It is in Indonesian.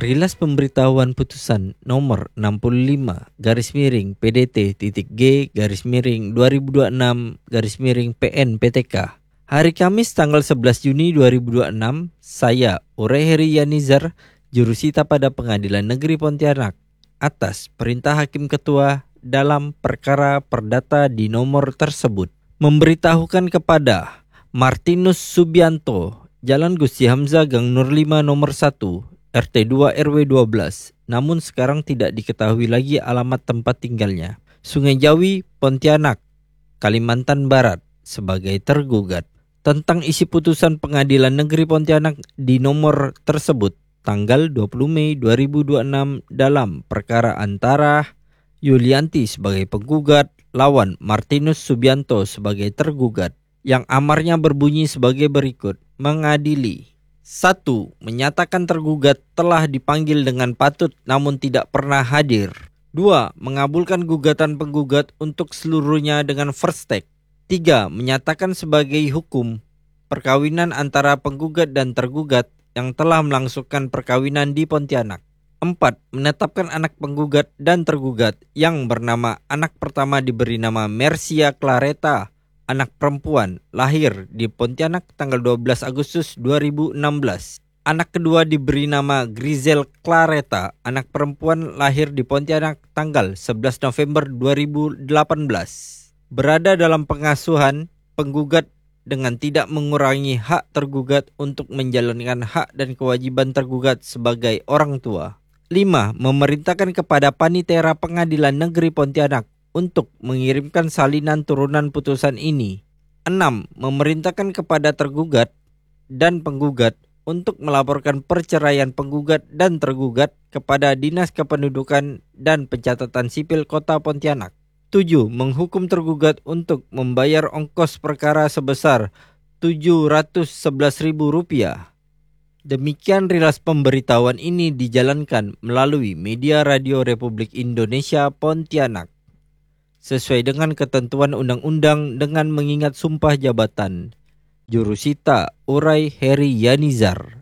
Rilas pemberitahuan putusan nomor 65 PN PN PTK hari Kamis tanggal 11 Juni 2026, saya Ure Heri Yanizar, jurusita pada Pengadilan Negeri Pontianak, atas perintah Hakim Ketua dalam perkara perdata di nomor tersebut, memberitahukan kepada Martinus Subianto, Jalan Gusti Hamzah Gang Nur 5 nomor 1, RT 2 RW 12, namun sekarang tidak diketahui lagi alamat tempat tinggalnya, Sungai Jawi, Pontianak, Kalimantan Barat, sebagai tergugat, tentang isi putusan Pengadilan Negeri Pontianak di nomor tersebut tanggal 20 Mei 2026 dalam perkara antara Yulianti sebagai penggugat lawan Martinus Subianto sebagai tergugat, yang amarnya berbunyi sebagai berikut: mengadili 1. Menyatakan tergugat telah dipanggil dengan patut namun tidak pernah hadir. 2. Mengabulkan gugatan penggugat untuk seluruhnya dengan first take. 3. Menyatakan sebagai hukum perkawinan antara penggugat dan tergugat yang telah melangsungkan perkawinan di Pontianak. 4. Menetapkan anak penggugat dan tergugat yang bernama anak pertama diberi nama Mercia Clareta, anak perempuan, lahir di Pontianak tanggal 12 Agustus 2016. Anak kedua diberi nama Grizel Clareta, anak perempuan, lahir di Pontianak tanggal 11 November 2018. Berada dalam pengasuhan penggugat dengan tidak mengurangi hak tergugat untuk menjalankan hak dan kewajiban tergugat sebagai orang tua. 5. Memerintahkan kepada Panitera Pengadilan Negeri Pontianak untuk mengirimkan salinan turunan putusan ini. 6. Memerintahkan kepada tergugat dan penggugat untuk melaporkan perceraian penggugat dan tergugat kepada Dinas Kependudukan dan Pencatatan Sipil Kota Pontianak. 7. Menghukum tergugat untuk membayar ongkos perkara sebesar Rp711.000. Demikian rilas pemberitahuan ini dijalankan melalui media Radio Republik Indonesia Pontianak, sesuai dengan ketentuan undang-undang dengan mengingat sumpah jabatan. Jurusita Ure Heri Yanizar.